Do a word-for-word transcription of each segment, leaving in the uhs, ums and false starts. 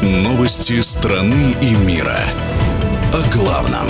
Новости страны и мира. О главном.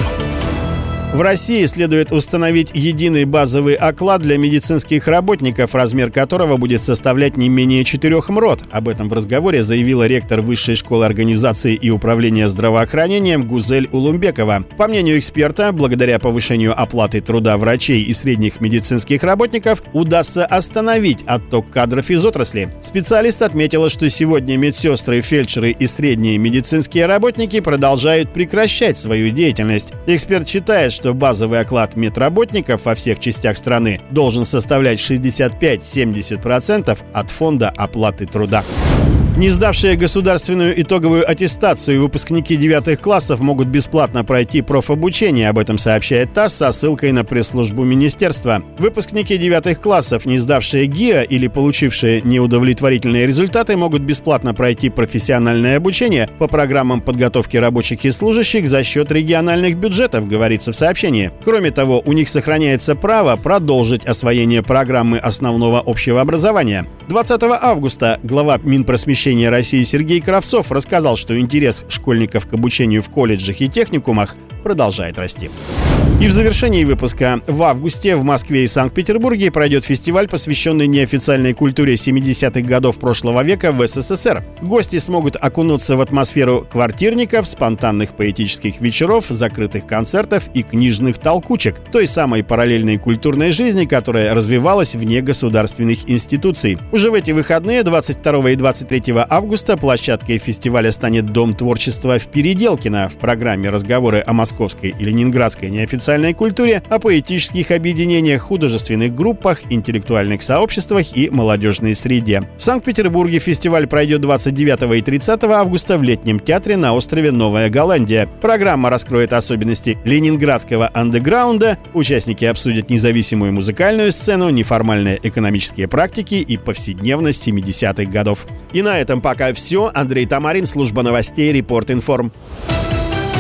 В России следует установить единый базовый оклад для медицинских работников, размер которого будет составлять не менее четырех МРОТ. Об этом в разговоре заявила ректор Высшей школы организации и управления здравоохранением Гузель Улумбекова. По мнению эксперта, благодаря повышению оплаты труда врачей и средних медицинских работников удастся остановить отток кадров из отрасли. Специалист отметила, что сегодня медсестры, фельдшеры и средние медицинские работники продолжают прекращать свою деятельность. Эксперт считает, что что базовый оклад медработников во всех частях страны должен составлять шестьдесят пять - семьдесят процентов от фонда оплаты труда. Не сдавшие государственную итоговую аттестацию выпускники девятых классов могут бесплатно пройти профобучение. Об этом сообщает ТАСС со ссылкой на пресс-службу министерства. Выпускники девятых классов, не сдавшие ГИА или получившие неудовлетворительные результаты, могут бесплатно пройти профессиональное обучение по программам подготовки рабочих и служащих за счет региональных бюджетов, говорится в сообщении. Кроме того, у них сохраняется право продолжить освоение программы основного общего образования. двадцатого августа глава Минпросвещения России Сергей Кравцов рассказал, что интерес школьников к обучению в колледжах и техникумах продолжает расти. И в завершении выпуска. В августе в Москве и Санкт-Петербурге пройдет фестиваль, посвященный неофициальной культуре семидесятых годов прошлого века в СССР. Гости смогут окунуться в атмосферу квартирников, спонтанных поэтических вечеров, закрытых концертов и книжных толкучек, той самой параллельной культурной жизни, которая развивалась вне государственных институций. Уже в эти выходные, двадцать второго и двадцать третьего августа, площадкой фестиваля станет Дом творчества в Переделкино. В программе разговоры о московской и ленинградской неофициальной культуре, о поэтических объединениях, художественных группах, интеллектуальных сообществах и молодежной среде. В Санкт-Петербурге фестиваль пройдет двадцать девятого и тридцатого августа в Летнем театре на острове Новая Голландия. Программа раскроет особенности ленинградского андеграунда, участники обсудят независимую музыкальную сцену, неформальные экономические практики и повседневность семидесятых годов. И на этом пока все. Андрей Тамарин, служба новостей Репорт Информ.